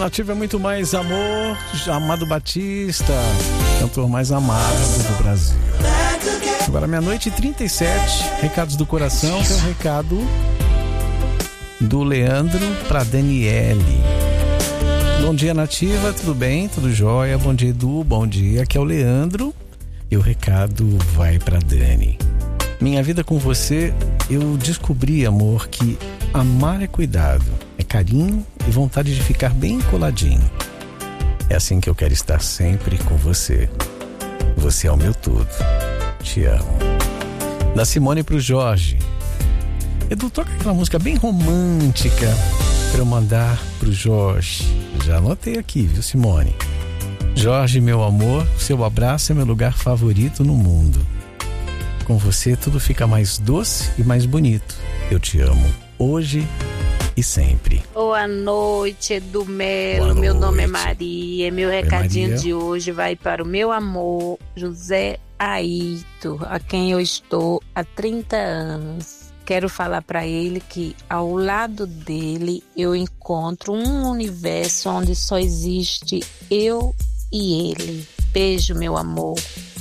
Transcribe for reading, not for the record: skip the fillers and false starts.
Nativa é muito mais amor. Amado Batista, cantor mais amado do Brasil. Agora, 00:37, recados do coração. Tem um recado do Leandro para Daniele. Bom dia, Nativa, tudo bem? Tudo jóia? Bom dia, Edu, bom dia. Aqui é o Leandro e o recado vai para Dani. Minha vida com você, eu descobri, amor, que amar é cuidado, é carinho e vontade de ficar bem coladinho. É assim que eu quero estar sempre com você. Você é o meu tudo. Te amo. Da Simone pro Jorge. Edu, toca aquela música bem romântica para eu mandar pro Jorge. Já anotei aqui, viu, Simone? Jorge, meu amor, seu abraço é meu lugar favorito no mundo. Com você tudo fica mais doce e mais bonito. Eu te amo hoje e sempre. Boa noite, Edu Melo. Meu nome é Maria. Meu recadinho Maria. de hoje vai para o meu amor, José Aito, a quem eu estou há 30 anos. Quero falar para ele que ao lado dele eu encontro um universo onde só existe eu e ele. Beijo, meu amor.